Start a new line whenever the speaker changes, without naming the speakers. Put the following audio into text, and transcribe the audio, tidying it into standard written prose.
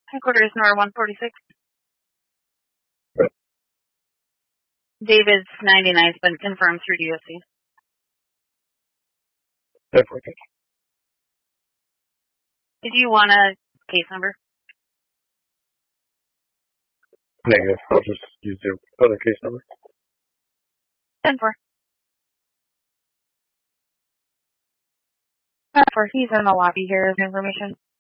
Headquarters, Nora 146. David's 99 has been confirmed through DOC. Did you want a case number?
Negative. I'll just use the other case number.
10-4. 10-4. He's in the lobby here as information.